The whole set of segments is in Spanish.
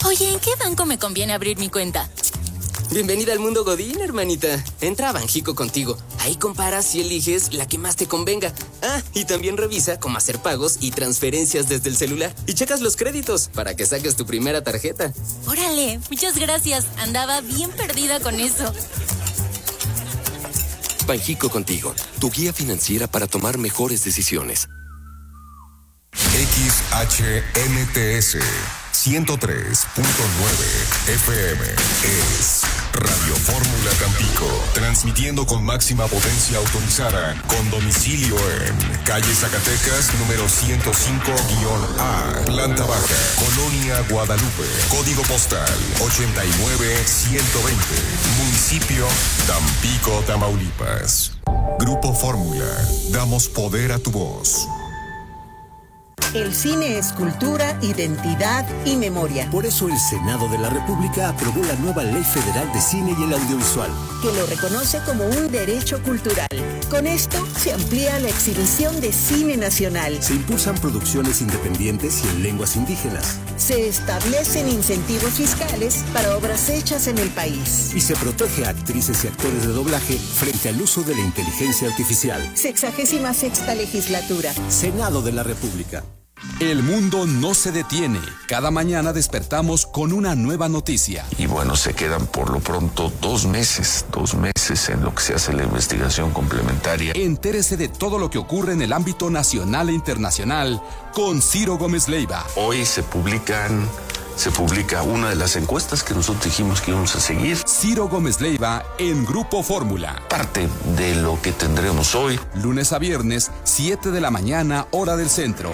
Oye, ¿en qué banco me conviene abrir mi cuenta? Bienvenida al mundo Godín, hermanita. Entra a Banjico Contigo. Ahí comparas y eliges la que más te convenga. Ah, y también revisa cómo hacer pagos y transferencias desde el celular. Y checas los créditos para que saques tu primera tarjeta. Órale, muchas gracias. Andaba bien perdida con eso. Banjico Contigo, tu guía financiera para tomar mejores decisiones. XHNTS 103.9 FM es Radio Fórmula Tampico, transmitiendo con máxima potencia autorizada, con domicilio en calle Zacatecas, número 105-A, planta baja, Colonia Guadalupe, código postal 89120, municipio Tampico, Tamaulipas. Grupo Fórmula, damos poder a tu voz. El cine es cultura, identidad y memoria. Por eso el Senado de la República aprobó la nueva Ley Federal de Cine y el Audiovisual, que lo reconoce como un derecho cultural. Con esto se amplía la exhibición de cine nacional. Se impulsan producciones independientes y en lenguas indígenas. Se establecen incentivos fiscales para obras hechas en el país. Y se protege a actrices y actores de doblaje frente al uso de la inteligencia artificial. 66ª legislatura. Senado de la República. El mundo no se detiene. Cada mañana despertamos con una nueva noticia. Y bueno, se quedan por lo pronto 2 meses en lo que se hace la investigación complementaria. Entérese de todo lo que ocurre en el ámbito nacional e internacional con Ciro Gómez Leiva. Hoy se publica una de las encuestas que nosotros dijimos que íbamos a seguir. Ciro Gómez Leiva en Grupo Fórmula. Parte de lo que tendremos hoy. Lunes a viernes, 7 de la mañana, hora del centro.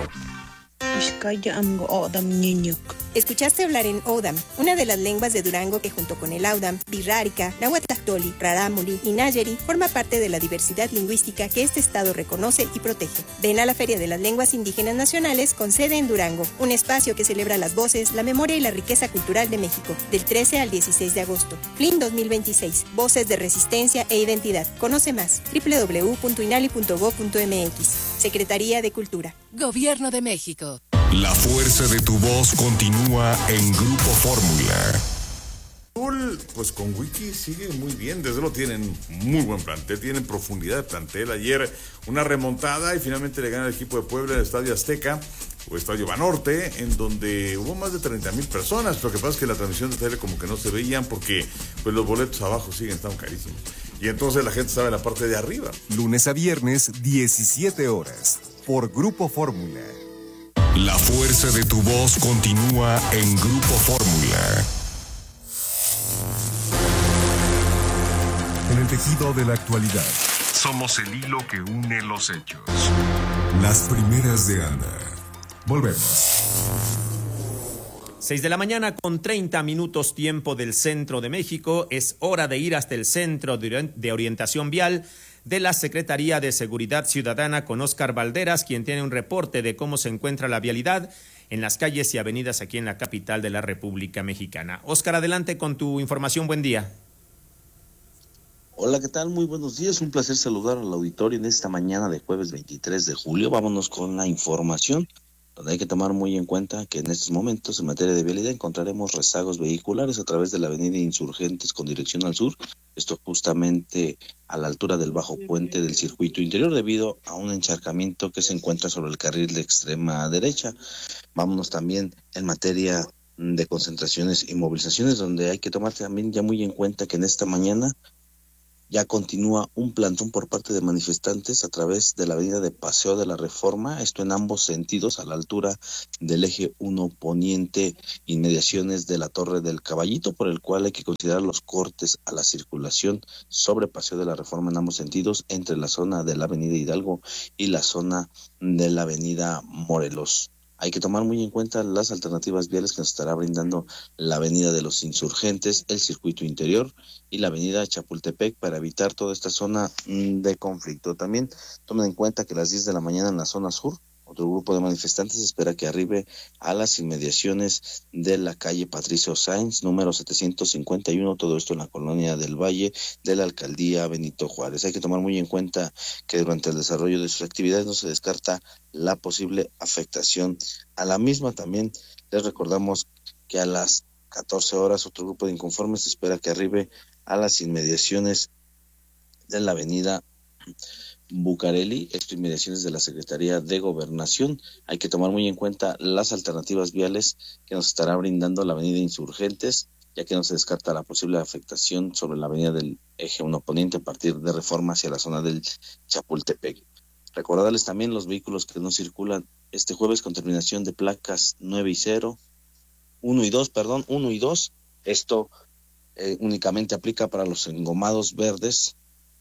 Escuchaste hablar en Odam, una de las lenguas de Durango que junto con el Audam, Birrárica, Nahuatl, Rarámuri y Nayeri forma parte de la diversidad lingüística que este estado reconoce y protege. Ven a la Feria de las Lenguas Indígenas Nacionales con sede en Durango, un espacio que celebra las voces, la memoria y la riqueza cultural de México, del 13 al 16 de agosto. FLIN 2026, Voces de Resistencia e Identidad. Conoce más, www.inali.gov.mx. Secretaría de Cultura. Gobierno de México. La fuerza de tu voz continúa en Grupo Fórmula. Pues con Wiki sigue muy bien, desde luego tienen muy buen plantel, tienen profundidad de plantel. Ayer una remontada y finalmente le gana el equipo de Puebla en el Estadio Azteca o Estadio Banorte, en donde hubo más de 30,000 personas. Lo que pasa es que la transmisión de tele como que no se veían porque pues los boletos abajo siguen estando carísimos. Y entonces la gente estaba en la parte de arriba. Lunes a viernes, 17 horas, por Grupo Fórmula. La fuerza de tu voz continúa en Grupo Fórmula. En el tejido de la actualidad, somos el hilo que une los hechos. Las primeras de Ana. Volvemos. 6 de la mañana con 30 minutos tiempo del centro de México. Es hora de ir hasta el Centro de Orientación Vial de la Secretaría de Seguridad Ciudadana con Óscar Valderas, quien tiene un reporte de cómo se encuentra la vialidad en las calles y avenidas aquí en la capital de la República Mexicana. Óscar, adelante con tu información. Buen día. Hola, ¿qué tal? Muy buenos días. Un placer saludar al auditorio en esta mañana de jueves 23 de julio. Vámonos con la información, donde hay que tomar muy en cuenta que en estos momentos, en materia de vialidad, encontraremos rezagos vehiculares a través de la avenida Insurgentes con dirección al sur. Esto justamente a la altura del bajo puente del circuito interior debido a un encharcamiento que se encuentra sobre el carril de extrema derecha. Vámonos también en materia de concentraciones y movilizaciones, donde hay que tomar también ya muy en cuenta que en esta mañana ya continúa un plantón por parte de manifestantes a través de la avenida de Paseo de la Reforma, esto en ambos sentidos, a la altura del eje 1 poniente, inmediaciones de la Torre del Caballito, por el cual hay que considerar los cortes a la circulación sobre Paseo de la Reforma en ambos sentidos, entre la zona de la avenida Hidalgo y la zona de la avenida Morelos. Hay que tomar muy en cuenta las alternativas viales que nos estará brindando la avenida de los Insurgentes, el circuito interior y la avenida Chapultepec para evitar toda esta zona de conflicto. También tomen en cuenta que a las 10 de la mañana en la zona sur, otro grupo de manifestantes espera que arribe a las inmediaciones de la calle Patricio Sáenz, número 751, todo esto en la colonia del Valle de la alcaldía Benito Juárez. Hay que tomar muy en cuenta que durante el desarrollo de sus actividades no se descarta la posible afectación a la misma. También les recordamos que a las 14 horas, otro grupo de inconformes se espera que arribe a las inmediaciones de la avenida Bucareli, esto inmediaciones de la Secretaría de Gobernación. Hay que tomar muy en cuenta las alternativas viales que nos estará brindando la avenida Insurgentes, ya que no se descarta la posible afectación sobre la avenida del Eje 1 Poniente a partir de Reforma hacia la zona del Chapultepec. Recordarles también los vehículos que no circulan este jueves con terminación de placas 1 y 2. Esto únicamente aplica para los engomados verdes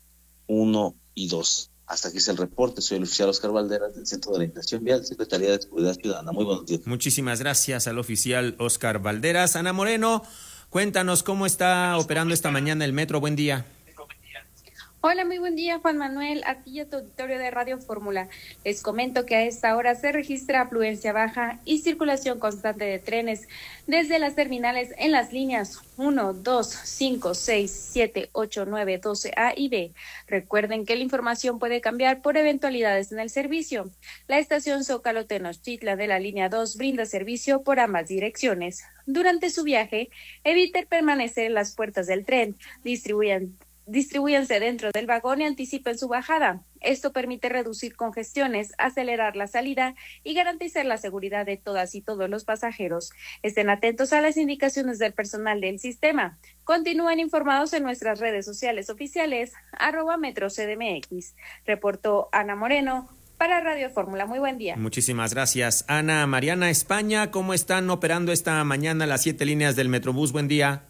1 y 2. Hasta aquí es el reporte. Soy el oficial Oscar Valderas del Centro de Orientación Vial, Secretaría de Seguridad Ciudadana. Muy buenos días. Muchísimas gracias al oficial Oscar Valderas. Ana Moreno, cuéntanos cómo está operando esta mañana el metro. Buen día. Hola, muy buen día, Juan Manuel, a ti y a tu auditorio de Radio Fórmula. Les comento que a esta hora se registra afluencia baja y circulación constante de trenes desde las terminales en las líneas 1, 2, 5, 6, 7, 8, 9, 12 A y B. Recuerden que la información puede cambiar por eventualidades en el servicio. La estación Zócalo Tenochtitlan de la línea 2 brinda servicio por ambas direcciones. Durante su viaje, evite permanecer en las puertas del tren, distribúyanse dentro del vagón y anticipen su bajada. Esto permite reducir congestiones, acelerar la salida y garantizar la seguridad de todas y todos los pasajeros. Estén atentos a las indicaciones del personal del sistema. Continúen informados en nuestras redes sociales oficiales, @MetroCDMX. Reportó Ana Moreno para Radio Fórmula. Muy buen día. Muchísimas gracias, Ana. Mariana España, ¿cómo están operando esta mañana las 7 líneas del Metrobús? Buen día.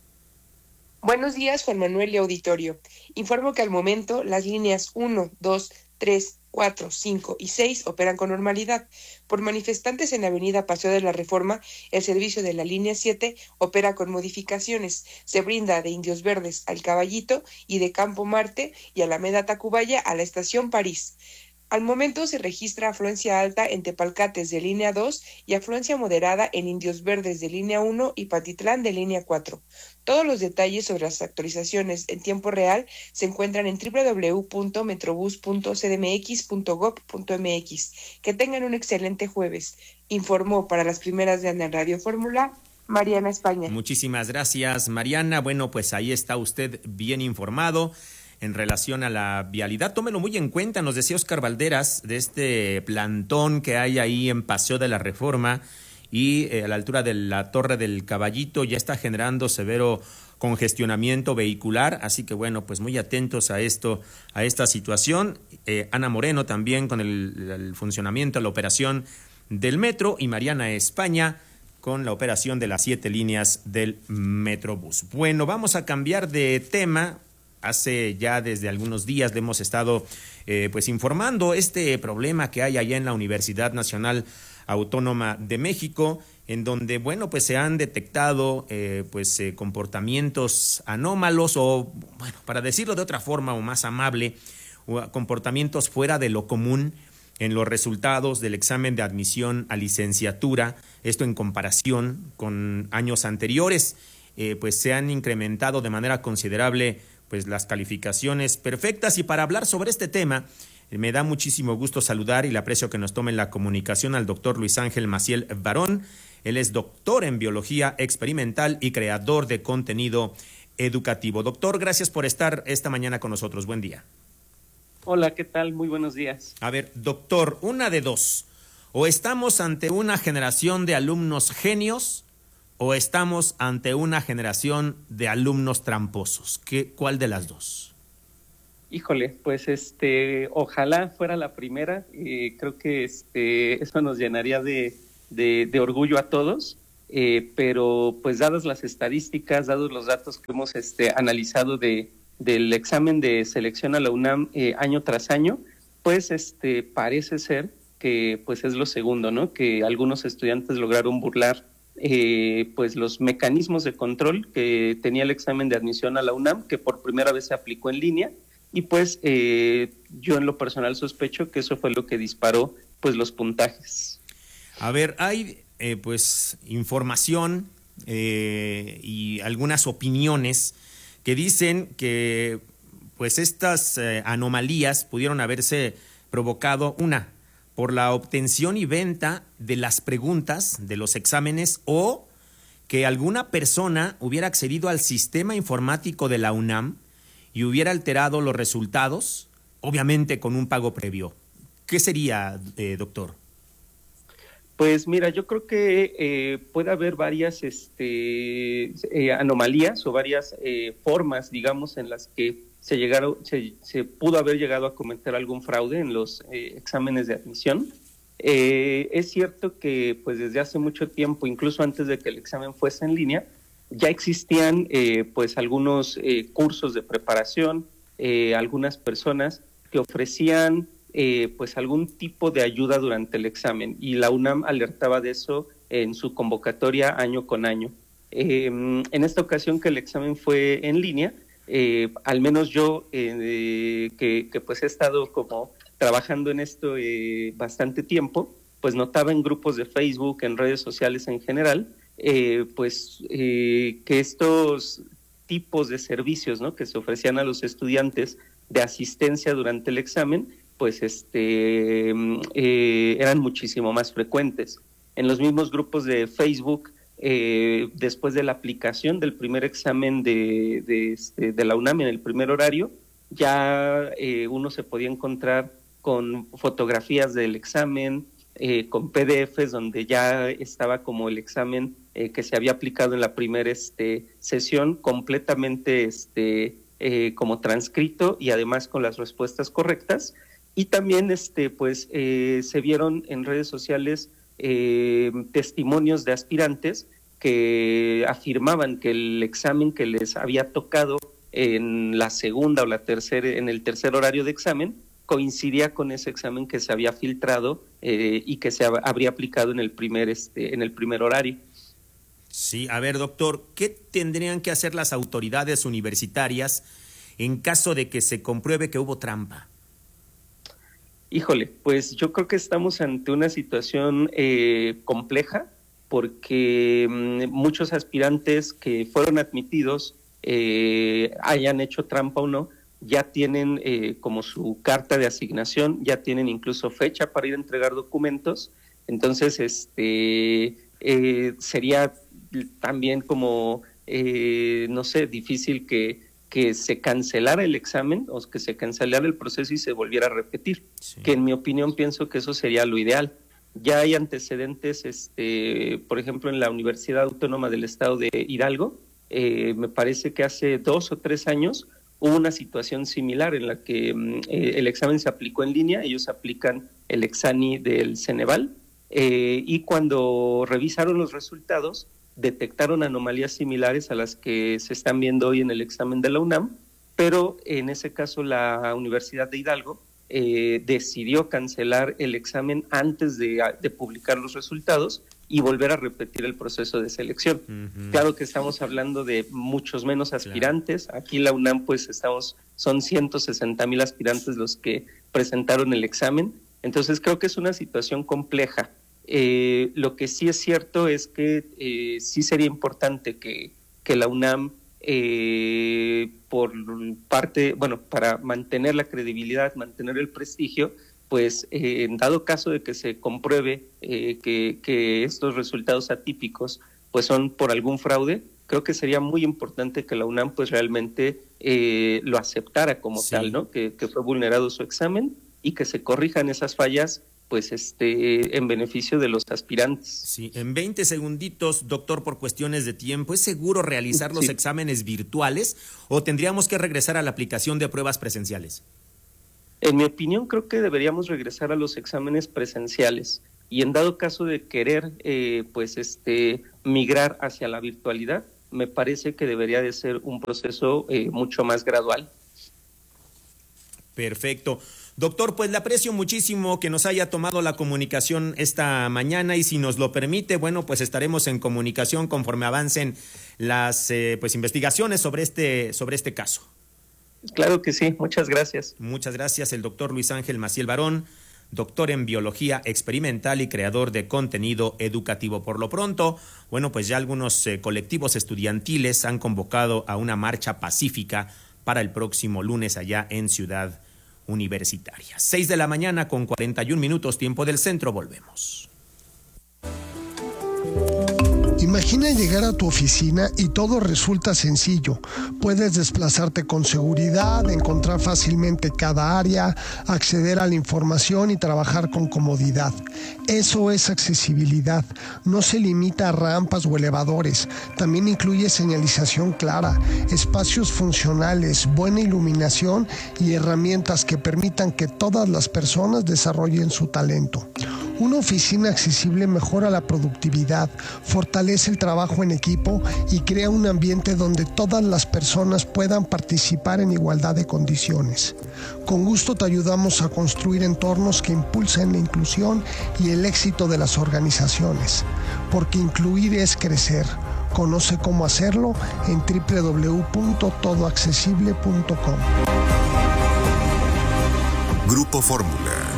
Buenos días, Juan Manuel y auditorio. Informo que al momento las líneas 1, 2, 3, 4, 5 y 6 operan con normalidad. Por manifestantes en la avenida Paseo de la Reforma, el servicio de la línea 7 opera con modificaciones. Se brinda de Indios Verdes al Caballito y de Campo Marte y Alameda Tacubaya a la estación París. Al momento se registra afluencia alta en Tepalcates de línea 2 y afluencia moderada en Indios Verdes de línea 1 y Patitlán de línea 4. Todos los detalles sobre las actualizaciones en tiempo real se encuentran en www.metrobus.cdmx.gov.mx. Que tengan un excelente jueves. Informó para las primeras de Ana Radio Fórmula, Mariana España. Muchísimas gracias, Mariana. Bueno, pues ahí está usted bien informado en relación a la vialidad. Tómelo muy en cuenta, nos decía Oscar Valderas, de este plantón que hay ahí en Paseo de la Reforma y a la altura de la Torre del Caballito ya está generando severo congestionamiento vehicular, así que bueno, pues muy atentos a esto, a esta situación. Ana Moreno también con el funcionamiento, la operación del metro, y Mariana España con la operación de las 7 líneas del Metrobús. Bueno, vamos a cambiar de tema. Hace ya desde algunos días le hemos estado pues informando este problema que hay allá en la Universidad Nacional Autónoma de México, en donde, bueno, pues se han detectado comportamientos anómalos o, bueno, para decirlo de otra forma o más amable, comportamientos fuera de lo común en los resultados del examen de admisión a licenciatura, esto en comparación con años anteriores, pues se han incrementado de manera considerable pues las calificaciones perfectas. Y para hablar sobre este tema, me da muchísimo gusto saludar y le aprecio que nos tome la comunicación al doctor Luis Ángel Maciel Barón. Él es doctor en biología experimental y creador de contenido educativo. Doctor, gracias por estar esta mañana con nosotros. Buen día. Hola, ¿qué tal? Muy buenos días. A ver, doctor, una de dos. O estamos ante una generación de alumnos genios o estamos ante una generación de alumnos tramposos. ¿Cuál de las dos? Híjole, pues ojalá fuera la primera. Creo que eso nos llenaría de orgullo a todos. Pero pues dadas las estadísticas, dados los datos que hemos analizado del examen de selección a la UNAM año tras año, pues parece ser que pues es lo segundo, ¿no? Que algunos estudiantes lograron burlar pues los mecanismos de control que tenía el examen de admisión a la UNAM, que por primera vez se aplicó en línea, y pues yo en lo personal sospecho que eso fue lo que disparó pues los puntajes. A ver, hay pues información y algunas opiniones que dicen que pues estas anomalías pudieron haberse provocado, por la obtención y venta de las preguntas de los exámenes, o que alguna persona hubiera accedido al sistema informático de la UNAM y hubiera alterado los resultados, obviamente con un pago previo. ¿Qué sería, doctor? Pues mira, yo creo que puede haber varias anomalías o varias formas, digamos, en las que se pudo haber llegado a cometer algún fraude en los exámenes de admisión. Es cierto que pues desde hace mucho tiempo, incluso antes de que el examen fuese en línea, ya existían pues algunos cursos de preparación, algunas personas que ofrecían pues algún tipo de ayuda durante el examen, y la UNAM alertaba de eso en su convocatoria año con año. En esta ocasión que el examen fue en línea, al menos yo que pues he estado como trabajando en esto bastante tiempo, pues notaba en grupos de Facebook, en redes sociales en general, que estos tipos de servicios, ¿no?, que se ofrecían a los estudiantes de asistencia durante el examen, pues eran muchísimo más frecuentes. En los mismos grupos de Facebook, después de la aplicación del primer examen de la UNAM en el primer horario, ya uno se podía encontrar con fotografías del examen, con PDFs donde ya estaba como el examen que se había aplicado en la primera sesión completamente como transcrito, y además con las respuestas correctas. Y también se vieron en redes sociales testimonios de aspirantes que afirmaban que el examen que les había tocado en la segunda o en el tercer horario de examen coincidía con ese examen que se había filtrado y que se habría aplicado en el primer horario. Sí, a ver, doctor, ¿qué tendrían que hacer las autoridades universitarias en caso de que se compruebe que hubo trampa? Híjole, pues yo creo que estamos ante una situación compleja, porque muchos aspirantes que fueron admitidos, hayan hecho trampa o no, ya tienen como su carta de asignación, ya tienen incluso fecha para ir a entregar documentos. Entonces sería también como, no sé, difícil que se cancelara el examen o que se cancelara el proceso y se volviera a repetir, sí. Que en mi opinión pienso que eso sería lo ideal. Ya hay antecedentes, por ejemplo, en la Universidad Autónoma del Estado de Hidalgo, me parece que hace 2 o 3 años hubo una situación similar en la que el examen se aplicó en línea, ellos aplican el Exani del Ceneval, y cuando revisaron los resultados, detectaron anomalías similares a las que se están viendo hoy en el examen de la UNAM, pero en ese caso la Universidad de Hidalgo decidió cancelar el examen antes de publicar los resultados y volver a repetir el proceso de selección. Uh-huh. Claro que estamos hablando de muchos menos aspirantes. Claro. Aquí la UNAM pues son 160,000 aspirantes los que presentaron el examen. Entonces creo que es una situación compleja. Lo que sí es cierto es que sí sería importante que la UNAM, para mantener la credibilidad, mantener el prestigio, pues en dado caso de que se compruebe que estos resultados atípicos pues son por algún fraude, creo que sería muy importante que la UNAM pues realmente lo aceptara como tal, ¿no? Que fue vulnerado su examen y que se corrijan esas fallas pues en beneficio de los aspirantes. Sí, en 20 segunditos, doctor, por cuestiones de tiempo, ¿es seguro realizar los exámenes virtuales o tendríamos que regresar a la aplicación de pruebas presenciales? En mi opinión, creo que deberíamos regresar a los exámenes presenciales, y en dado caso de querer migrar hacia la virtualidad, me parece que debería de ser un proceso mucho más gradual. Perfecto. Doctor, pues le aprecio muchísimo que nos haya tomado la comunicación esta mañana, y si nos lo permite, bueno, pues estaremos en comunicación conforme avancen las investigaciones sobre este caso. Claro que sí, muchas gracias. Muchas gracias, el doctor Luis Ángel Maciel Barón, doctor en biología experimental y creador de contenido educativo. Por lo pronto, bueno, pues ya algunos colectivos estudiantiles han convocado a una marcha pacífica para el próximo lunes allá en Ciudad Universitaria. 6:41 a.m, tiempo del centro, volvemos. Imagina llegar a tu oficina y todo resulta sencillo. Puedes desplazarte con seguridad, encontrar fácilmente cada área, acceder a la información y trabajar con comodidad. Eso es accesibilidad. No se limita a rampas o elevadores. También incluye señalización clara, espacios funcionales, buena iluminación y herramientas que permitan que todas las personas desarrollen su talento. Una oficina accesible mejora la productividad, fortalece el trabajo en equipo y crea un ambiente donde todas las personas puedan participar en igualdad de condiciones. Con gusto te ayudamos a construir entornos que impulsen la inclusión y el éxito de las organizaciones, porque incluir es crecer. Conoce cómo hacerlo en www.todoaccesible.com. Grupo Fórmula.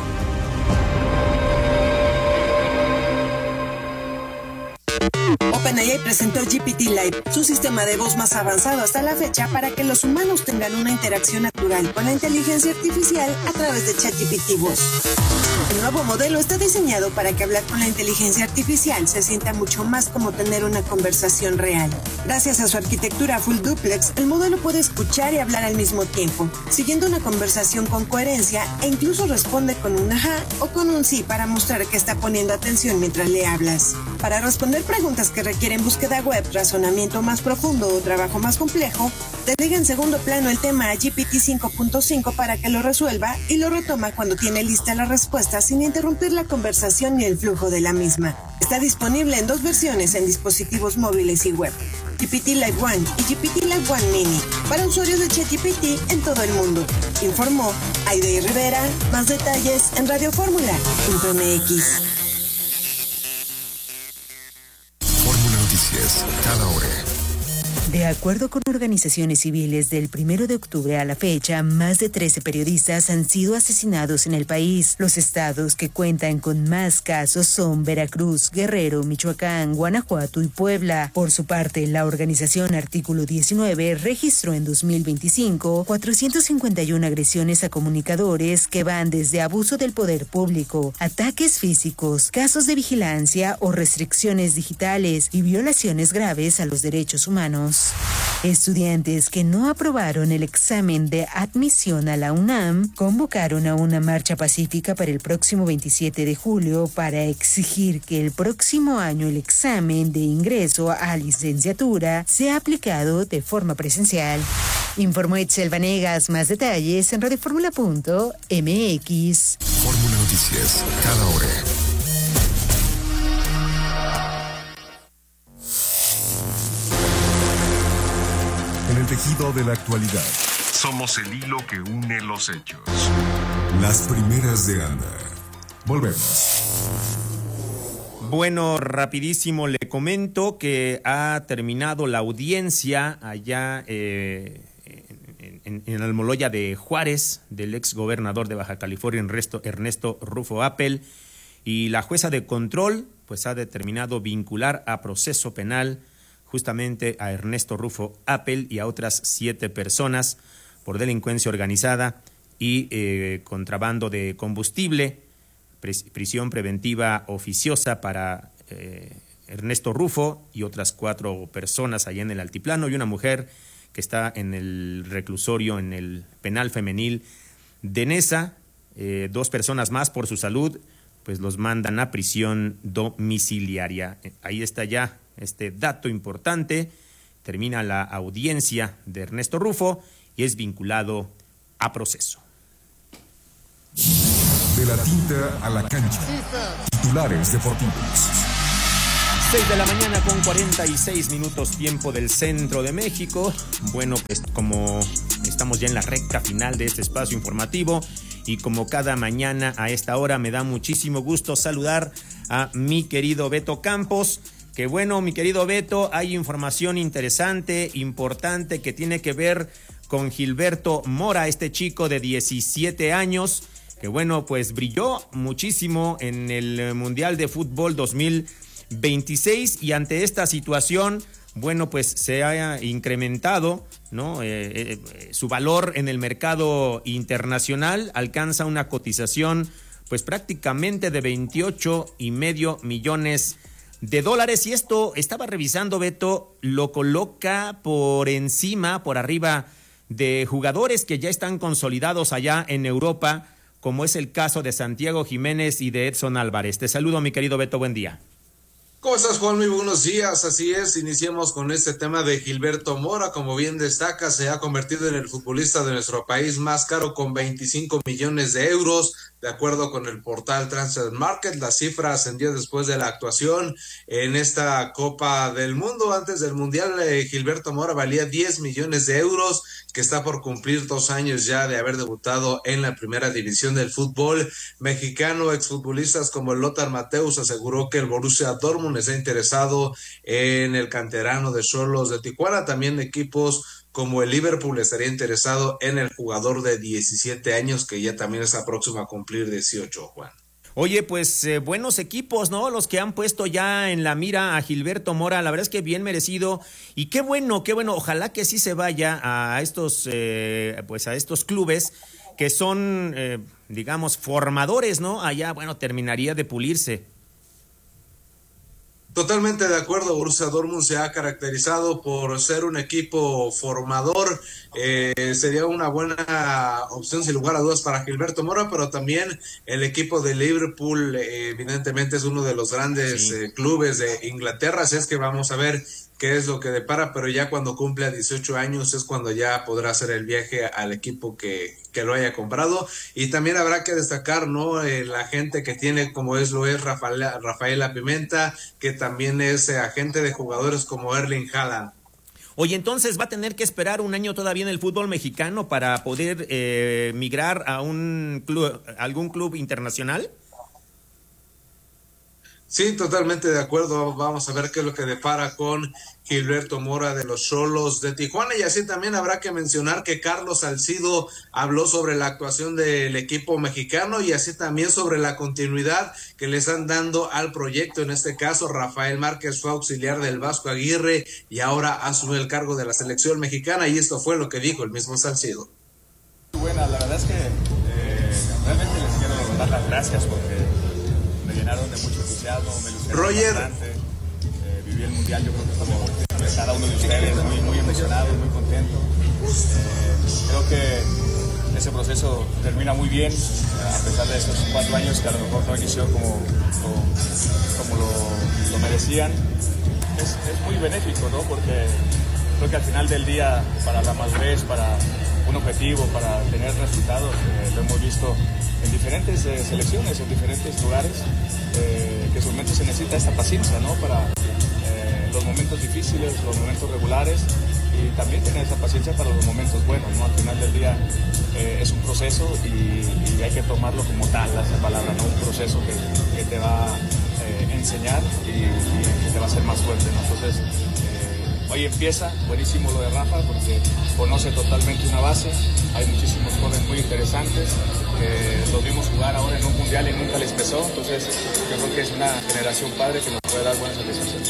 OpenAI presentó GPT-Live, su sistema de voz más avanzado hasta la fecha para que los humanos tengan una interacción natural con la inteligencia artificial a través de ChatGPT Voz. El nuevo modelo está diseñado para que hablar con la inteligencia artificial se sienta mucho más como tener una conversación real. Gracias a su arquitectura full duplex, el modelo puede escuchar y hablar al mismo tiempo, siguiendo una conversación con coherencia e incluso responde con un ajá o con un sí para mostrar que está poniendo atención mientras le hablas. Para responder preguntas que requieren búsqueda web, razonamiento más profundo o trabajo más complejo, delega en segundo plano el tema a GPT 5.5 para que lo resuelva y lo retoma cuando tiene lista la respuesta sin interrumpir la conversación ni el flujo de la misma. Está disponible en 2 versiones en dispositivos móviles y web, GPT Live One y GPT Live One Mini, para usuarios de ChatGPT en todo el mundo. Informó Aide Rivera. Más detalles en radiofórmula.mx. Fórmula Noticias, cada hora. De acuerdo con organizaciones civiles, del 1 de octubre a la fecha, más de 13 periodistas han sido asesinados en el país. Los estados que cuentan con más casos son Veracruz, Guerrero, Michoacán, Guanajuato y Puebla. Por su parte, la organización Artículo 19 registró en 2025 451 agresiones a comunicadores que van desde abuso del poder público, ataques físicos, casos de vigilancia o restricciones digitales y violaciones graves a los derechos humanos. Estudiantes que no aprobaron el examen de admisión a la UNAM convocaron a una marcha pacífica para el próximo 27 de julio para exigir que el próximo año el examen de ingreso a licenciatura sea aplicado de forma presencial. Informó Itzel Vanegas. Más detalles en radioformula.mx. Fórmula Noticias, cada hora. En el tejido de la actualidad. Somos el hilo que une los hechos. Las primeras de Anda. Volvemos. Bueno, rapidísimo le comento que ha terminado la audiencia allá en Almoloya de Juárez del exgobernador de Baja California, Ernesto Rufo Appel, y la jueza de control pues ha determinado vincular a proceso penal justamente a Ernesto Rufo Appel y a otras 7 personas por delincuencia organizada y contrabando de combustible, prisión preventiva oficiosa para Ernesto Rufo y otras 4 personas allá en el Altiplano, y una mujer que está en el reclusorio, en el penal femenil de Nesa. 2 personas más por su salud, pues los mandan a prisión domiciliaria. Ahí está ya este dato importante. Termina la audiencia de Ernesto Rufo y es vinculado a proceso. De la tinta a la cancha. Titulares deportivos. 6 de la mañana con 46 minutos, tiempo del centro de México. Bueno, pues como estamos ya en la recta final de este espacio informativo y como cada mañana a esta hora me da muchísimo gusto saludar a mi querido Beto Campos. Que bueno, mi querido Beto, hay información interesante, importante, que tiene que ver con Gilberto Mora, este chico de 17 años, que bueno, pues brilló muchísimo en el Mundial de Fútbol 2026, y ante esta situación, bueno, pues se ha incrementado, ¿no? Su valor en el mercado internacional, alcanza una cotización pues prácticamente de 28.5 millones de dólares, y esto estaba revisando, Beto, lo coloca por encima, por arriba de jugadores que ya están consolidados allá en Europa, como es el caso de Santiago Jiménez y de Edson Álvarez. Te saludo, mi querido Beto, buen día. ¿Cómo estás, Juan? Muy buenos días. Así es, iniciemos con este tema de Gilberto Mora. Como bien destaca, se ha convertido en el futbolista de nuestro país más caro con 25 millones de euros. De acuerdo con el portal Transfer Market, la cifra ascendió después de la actuación en esta Copa del Mundo. Antes del Mundial, Gilberto Mora valía 10 millones de euros, que está por cumplir 2 años ya de haber debutado en la primera división del fútbol mexicano. Exfutbolistas como el Lothar Matthäus aseguró que el Borussia Dortmund está interesado en el canterano de Xolos de Tijuana. También equipos como el Liverpool estaría interesado en el jugador de 17 años, que ya también está próximo a cumplir 18, Juan. Oye, pues buenos equipos, ¿no? Los que han puesto ya en la mira a Gilberto Mora, la verdad es que bien merecido, y qué bueno, ojalá que sí se vaya a estos, pues a estos clubes que son, digamos, formadores, ¿no? Allá, bueno, terminaría de pulirse. Totalmente de acuerdo. Borussia Dortmund se ha caracterizado por ser un equipo formador. Sería una buena opción sin lugar a dudas para Gilberto Mora, pero también el equipo de Liverpool evidentemente es uno de los grandes clubes de Inglaterra, así es que vamos a ver qué es lo que depara, pero ya cuando cumpla 18 años es cuando ya podrá hacer el viaje al equipo que lo haya comprado. Y también habrá que destacar, ¿no? La gente que tiene, como lo es Rafaela Pimenta, que también es agente de jugadores como Erling Haaland. Oye, entonces va a tener que esperar un año todavía en el fútbol mexicano para poder migrar a algún club internacional. Sí, totalmente de acuerdo. Vamos a ver qué es lo que depara con Gilberto Mora de los Xolos de Tijuana. Y así también habrá que mencionar que Carlos Salcido habló sobre la actuación del equipo mexicano y así también sobre la continuidad que le están dando al proyecto. En este caso, Rafael Márquez fue auxiliar del Vasco Aguirre y ahora asume el cargo de la selección mexicana, y esto fue lo que dijo el mismo Salcido. Buena, la verdad es que realmente les quiero dar las gracias porque me llenaron de mucho entusiasmo, me ilusionaron bastante. Viví el Mundial, yo creo que como cada uno de ustedes, muy emocionado, muy contento. Creo que ese proceso termina muy bien, a pesar de estos 4 años que a lo mejor no inició como lo merecían. Es muy benéfico, ¿no? Porque creo que al final del día, para la madurez, para un objetivo, para tener resultados, lo hemos visto en diferentes selecciones, en diferentes lugares, que solamente se necesita esta paciencia, ¿no? Para los momentos difíciles, los momentos regulares, y también tener esa paciencia para los momentos buenos, ¿no? Al final del día es un proceso y hay que tomarlo como tal, esa palabra, ¿no? Un proceso que te va a enseñar y que te va a hacer más fuerte, ¿no? Entonces, hoy empieza, buenísimo lo de Rafa, porque conoce totalmente una base, hay muchísimos jóvenes muy interesantes, que los vimos jugar ahora en un mundial y nunca les pesó, entonces yo creo que es una generación padre que nos puede dar buenas satisfacciones.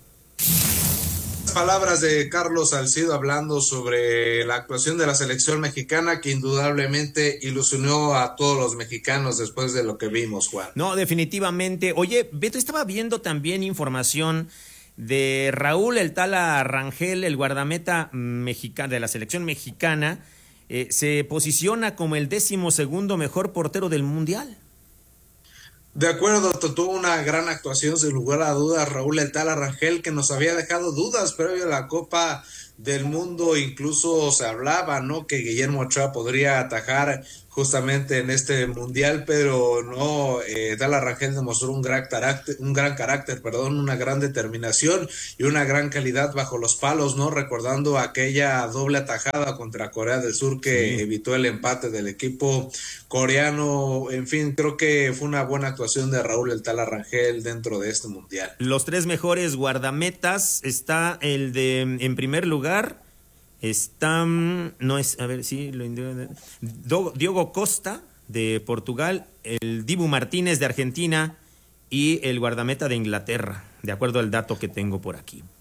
Palabras de Carlos Salcido hablando sobre la actuación de la selección mexicana, que indudablemente ilusionó a todos los mexicanos después de lo que vimos, Juan. No, definitivamente. Oye, Beto, estaba viendo también información de Raúl El Tala Rangel, el guardameta de la selección mexicana, se posiciona como el 12º mejor portero del Mundial. De acuerdo, tuvo una gran actuación sin lugar a dudas Raúl El Tala Rangel, que nos había dejado dudas previo a la Copa del Mundo. Incluso se hablaba, ¿no?, que Guillermo Ochoa podría atajar justamente en este mundial, pero no, Tala Rangel demostró un gran carácter, una gran determinación y una gran calidad bajo los palos, ¿no? Recordando aquella doble atajada contra Corea del Sur que evitó el empate del equipo coreano. En fin, creo que fue una buena actuación de Raúl El Tala Rangel dentro de este mundial. Los 3 mejores guardametas está el de, en primer lugar, está, no es, a ver si lo Diogo Costa de Portugal, el Dibu Martínez de Argentina y el guardameta de Inglaterra, de acuerdo al dato que tengo por aquí.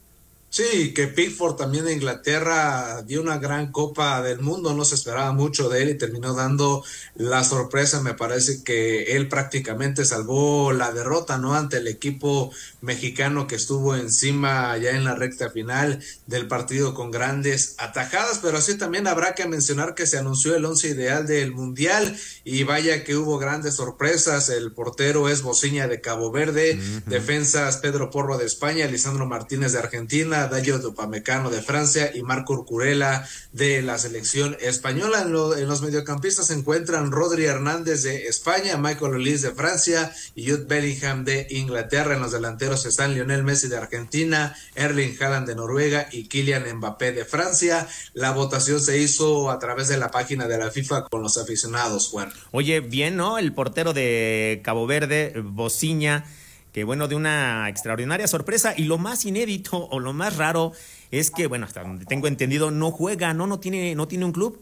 Sí, que Pickford también de Inglaterra dio una gran Copa del Mundo, no se esperaba mucho de él y terminó dando la sorpresa. Me parece que él prácticamente salvó la derrota, ¿no? Ante el equipo mexicano que estuvo encima ya en la recta final del partido con grandes atajadas, pero así también habrá que mencionar que se anunció el 11 ideal del Mundial y vaya que hubo grandes sorpresas. El portero es Bociña de Cabo Verde, defensas Pedro Porro de España, Lisandro Martínez de Argentina, Dayo Dupamecano de Francia y Marco Urcurela de la selección española. En los mediocampistas se encuentran Rodri Hernández de España, Michael Olise de Francia y Jude Bellingham de Inglaterra. En los delanteros están Lionel Messi de Argentina, Erling Haaland de Noruega y Kylian Mbappé de Francia. La votación se hizo a través de la página de la FIFA con los aficionados, Juan. Oye, bien, ¿no? El portero de Cabo Verde, Bociña, que bueno, de una extraordinaria sorpresa, y lo más inédito o lo más raro es que, bueno, hasta donde tengo entendido, no juega, no tiene un club.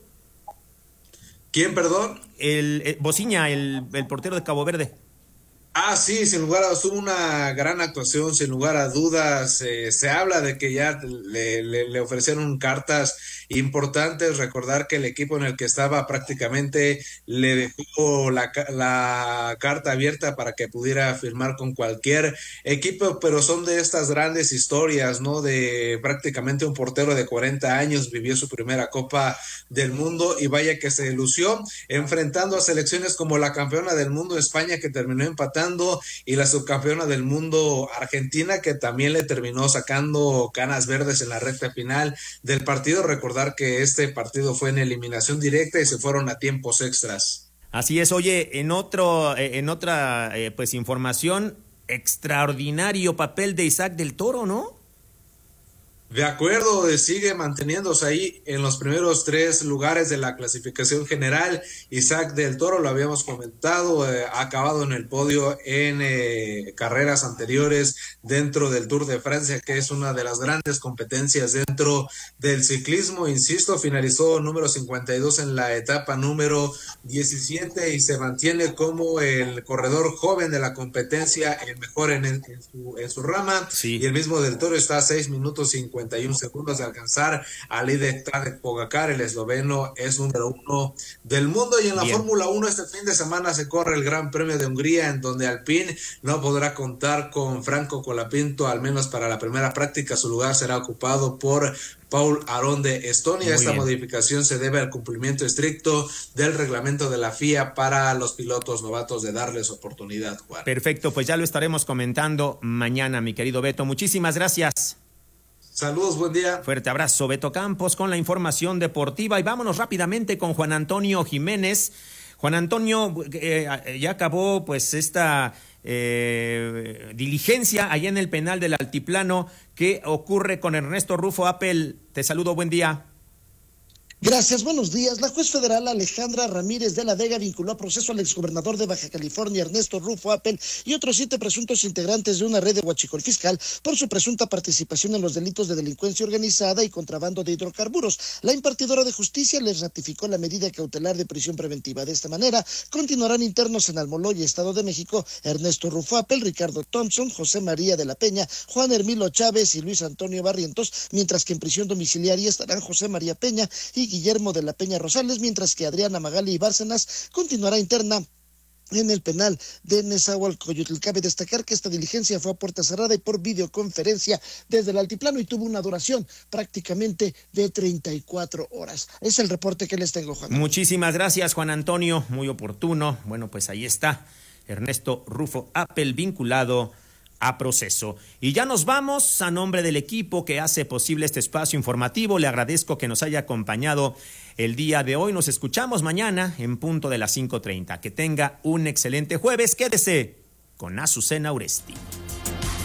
¿Quién, perdón? Bociña, el portero de Cabo Verde. Ah, sí, sin lugar a dudas, tuvo una gran actuación, sin lugar a dudas. Se habla de que ya le ofrecieron cartas importantes. Recordar que el equipo en el que estaba prácticamente le dejó la carta abierta para que pudiera firmar con cualquier equipo, pero son de estas grandes historias, ¿no? De prácticamente un portero de 40 años, vivió su primera Copa del Mundo y vaya que se lució enfrentando a selecciones como la campeona del mundo España, que terminó empatando, y la subcampeona del mundo Argentina, que también le terminó sacando canas verdes en la recta final del partido. Recordar que este partido fue en eliminación directa y se fueron a tiempos extras. Así es. Oye, en otra pues información, extraordinario papel de Isaac del Toro, ¿no? De acuerdo, sigue manteniéndose ahí en los primeros 3 lugares de la clasificación general. Isaac del Toro, lo habíamos comentado, ha acabado en el podio en carreras anteriores dentro del Tour de Francia, que es una de las grandes competencias dentro del ciclismo. Insisto, finalizó número 52 en la etapa número 17 y se mantiene como el corredor joven de la competencia, el mejor en su rama. Sí. Y el mismo del Toro está a 6 minutos 51 segundos de alcanzar a líder Tadej Pogacar. El esloveno es número 1 del mundo. Y en la Fórmula 1 este fin de semana se corre el Gran Premio de Hungría, en donde Alpine no podrá contar con Franco Colapinto, al menos para la primera práctica. Su lugar será ocupado por Paul Aron de Estonia. Esta modificación se debe al cumplimiento estricto del reglamento de la FIA para los pilotos novatos, de darles oportunidad, Juan. Perfecto, pues ya lo estaremos comentando mañana, mi querido Beto. Muchísimas gracias. Saludos, buen día. Fuerte abrazo, Beto Campos, con la información deportiva. Y vámonos rápidamente con Juan Antonio Jiménez. Juan Antonio, ya acabó pues esta diligencia allá en el penal del Altiplano. ¿Qué ocurre con Ernesto Rufo Appel? Te saludo, buen día. Gracias, buenos días. La juez federal Alejandra Ramírez de la Vega vinculó a proceso al exgobernador de Baja California, Ernesto Rufo Appel, y otros 7 presuntos integrantes de una red de huachicol fiscal por su presunta participación en los delitos de delincuencia organizada y contrabando de hidrocarburos. La impartidora de justicia les ratificó la medida cautelar de prisión preventiva. De esta manera, continuarán internos en Almoloya, Estado de México, Ernesto Rufo Appel, Ricardo Thompson, José María de la Peña, Juan Hermilo Chávez y Luis Antonio Barrientos, mientras que en prisión domiciliaria estarán José María Peña y Guillermo de la Peña Rosales, mientras que Adriana Magali y Bárcenas continuará interna en el penal de Nezahualcóyotl. Cabe destacar que esta diligencia fue a puerta cerrada y por videoconferencia desde el altiplano y tuvo una duración prácticamente de 34 horas. Es el reporte que les tengo, Juan. Muchísimas gracias, Juan Antonio, muy oportuno. Bueno, pues ahí está Ernesto Rufo Appel vinculado a proceso. Y ya nos vamos. A nombre del equipo que hace posible este espacio informativo, le agradezco que nos haya acompañado el día de hoy. Nos escuchamos mañana en punto de las 5:30. Que tenga un excelente jueves. Quédese con Azucena Uresti.